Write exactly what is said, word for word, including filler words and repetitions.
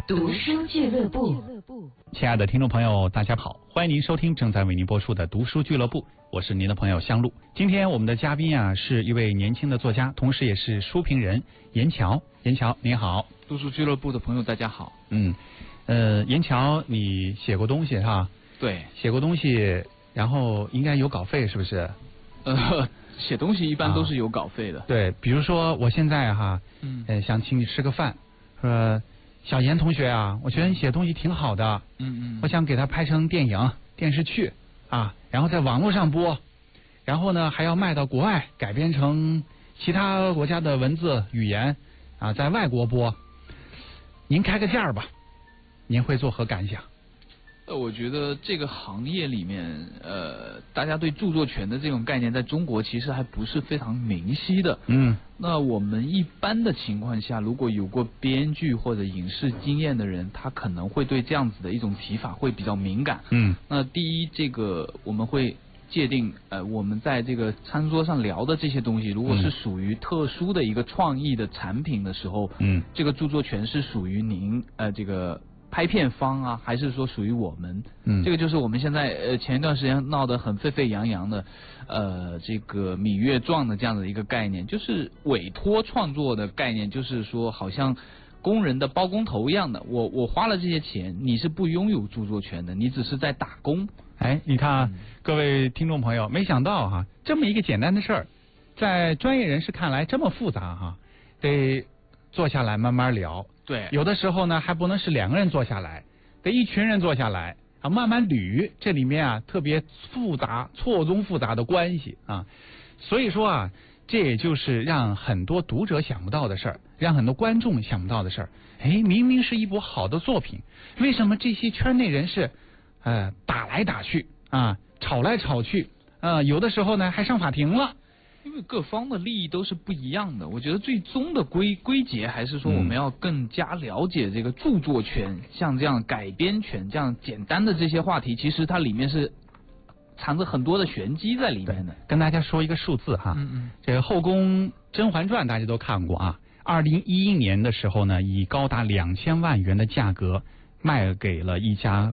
读书俱乐部。 亲爱的听众朋友，大家好，欢迎您收听正在为您播出的读书俱乐部，我是您的朋友香露。今天我们的嘉宾啊，是一位年轻的作家，同时也是书评人严乔。严乔，您好。 读书俱乐部的朋友，大家好。 嗯，呃，严乔，你写过东西哈？ 对， 写过东西，然后应该有稿费，是不是？ 呃，写东西一般都是有稿费的。啊、 对，比如说我现在哈，嗯，呃，想请你吃个饭，说小严同学啊，我觉得你写东西挺好的，嗯嗯，我想给它拍成电影、电视剧啊，然后在网络上播，然后呢还要卖到国外，改编成其他国家的文字语言啊，在外国播。您开个价吧，您会作何感想？ 呃，我觉得这个行业里面，呃，大家对著作权的这种概念，在中国其实还不是非常明晰的。嗯，那我们一般的情况下，如果有过编剧或者影视经验的人，他可能会对这样子的一种提法会比较敏感。嗯，那第一，这个我们会界定，呃，我们在这个餐桌上聊的这些东西，如果是属于特殊的一个创意的产品的时候，嗯，这个著作权是属于您，呃，这个。拍片方啊，还是说属于我们？嗯，这个就是我们现在呃前一段时间闹得很沸沸扬扬的，呃，这个《芈月传》的这样的一个概念，就是委托创作的概念，就是说好像工人的包工头一样的，我我花了这些钱，你是不拥有著作权的，你只是在打工。 哎，你看啊，嗯、各位听众朋友，没想到哈，这么一个简单的事儿，在专业人士看来这么复杂哈，得坐下来慢慢聊。 对， 有的时候呢，还不能是两个人坐下来，得一群人坐下来啊，慢慢捋这里面啊特别复杂、错综复杂的关系啊。所以说啊，这也就是让很多读者想不到的事儿，让很多观众想不到的事儿。哎，明明是一部好的作品，为什么这些圈内人士呃打来打去啊，吵来吵去啊，有的时候呢还上法庭了？ 因为各方的利益都是不一样的，我觉得最终的归归结还是说我们要更加了解这个著作权，嗯、像这样改编权这样简单的这些话题，其实它里面是藏着很多的玄机在里面的。 跟大家说一个数字哈，嗯嗯，这个后宫《甄嬛传》大家都看过啊，二零一一年的时候呢，以高达两千万元的价格卖给了一家